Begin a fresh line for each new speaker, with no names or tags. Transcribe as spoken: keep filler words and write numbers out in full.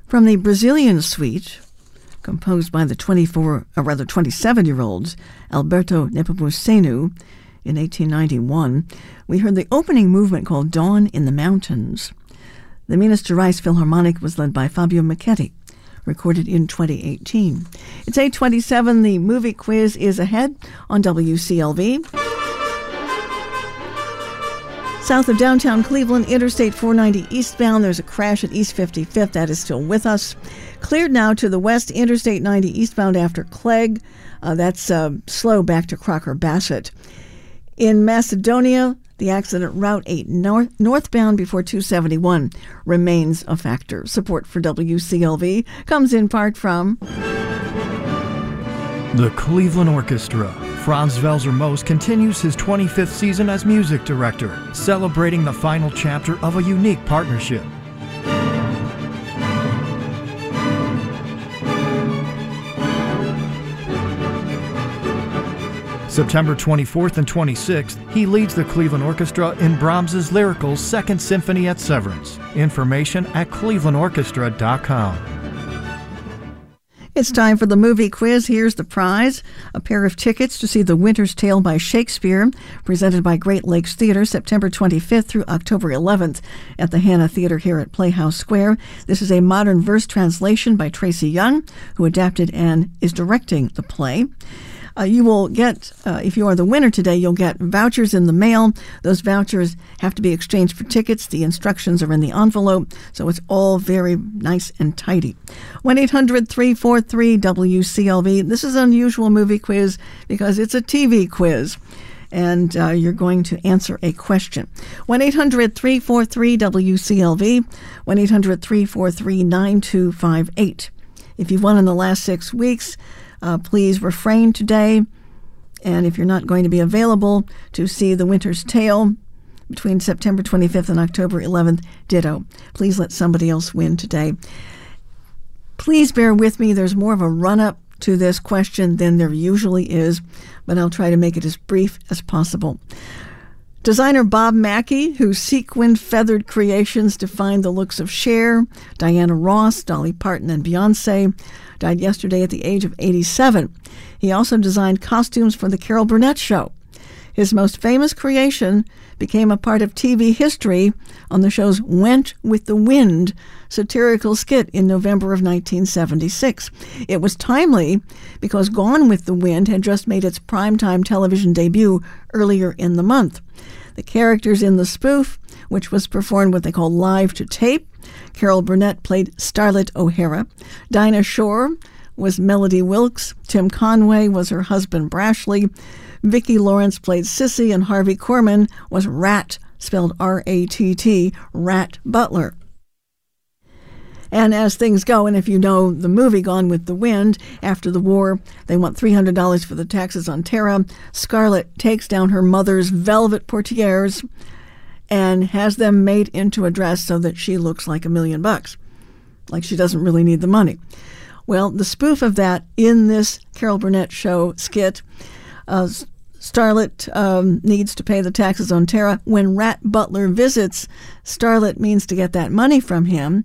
From the Brazilian suite, composed by the twenty-four, or rather twenty-seven-year-old Alberto Nepomuceno in eighteen ninety-one, we heard the opening movement called Dawn in the Mountains. The Minas Gerais Philharmonic was led by Fabio Michetti, recorded in twenty eighteen. It's eight twenty-seven. The movie quiz is ahead on W C L V. South of downtown Cleveland, Interstate four ninety eastbound, there's a crash at East fifty-fifth. That is still with us. Cleared now to the west, Interstate ninety eastbound after Clegg. Uh, that's uh, slow back to Crocker Bassett. In Macedonia, the accident Route eight north, northbound before two seventy-one remains a factor. Support for W C L V comes in part from
the Cleveland Orchestra. Franz Welser Most continues his twenty-fifth season as music director, celebrating the final chapter of a unique partnership. September twenty-fourth and twenty-sixth, he leads the Cleveland Orchestra in Brahms's Lyrical Second Symphony at Severance. Information at cleveland orchestra dot com.
It's time for the movie quiz. Here's the prize. A pair of tickets to see The Winter's Tale by Shakespeare, presented by Great Lakes Theater, September twenty-fifth through October eleventh at the Hannah Theater here at Playhouse Square. This is a modern verse translation by Tracy Young, who adapted and is directing the play. Uh, you will get, uh, if you are the winner today, you'll get vouchers in the mail. Those vouchers have to be exchanged for tickets. The instructions are in the envelope, so it's all very nice and tidy. one eight hundred three four three W C L V. This is an unusual movie quiz because it's a T V quiz, and uh, you're going to answer a question. one eight hundred three four three W C L V, one eight hundred three four three nine two five eight. If you've won in the last six weeks, Uh, please refrain today, and if you're not going to be available to see The Winter's Tale between September twenty-fifth and October eleventh, ditto. Please let somebody else win today. Please bear with me. There's more of a run-up to this question than there usually is, but I'll try to make it as brief as possible. Designer Bob Mackie, whose sequined feathered creations defined the looks of Cher, Diana Ross, Dolly Parton, and Beyonce, died yesterday at the age of eighty-seven. He also designed costumes for the Carol Burnett Show. His most famous creation became a part of T V history on the show's Went with the Wind satirical skit in November of nineteen seventy-six. It was timely because Gone with the Wind had just made its primetime television debut earlier in the month. The characters in the spoof, which was performed what they call live to tape, Carol Burnett played Starlet O'Hara. Dinah Shore was Melody Wilkes. Tim Conway was her husband Brashley. Vicki Lawrence played Sissy, and Harvey Korman was Rat, spelled R A T T, Rat Butler. And as things go, and if you know the movie Gone with the Wind, after the war, they want three hundred dollars for the taxes on Tara. Scarlett takes down her mother's velvet portieres and has them made into a dress so that she looks like a million bucks, like she doesn't really need the money. Well, the spoof of that in this Carol Burnett Show skit, uh, Starlet um, needs to pay the taxes on Tara. When Rat Butler visits, Starlet means to get that money from him.